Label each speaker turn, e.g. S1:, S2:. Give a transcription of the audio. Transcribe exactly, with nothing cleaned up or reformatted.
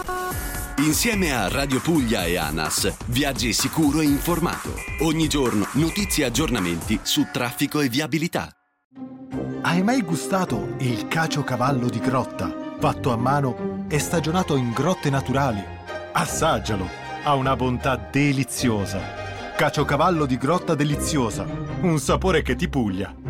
S1: Insieme a Radio Puglia e ANAS, viaggi sicuro e informato. Ogni giorno notizie e aggiornamenti su traffico e viabilità.
S2: Hai mai gustato il caciocavallo di grotta, fatto a mano e stagionato in grotte naturali? Assaggialo, ha una bontà deliziosa. Caciocavallo di grotta deliziosa, un sapore che ti puglia.